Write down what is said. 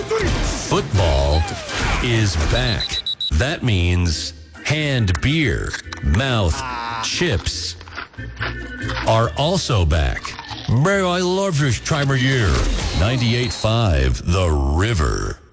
Football is back. That means hand beer, mouth chips are also back. Man, I love this time of year. 98.5 The River.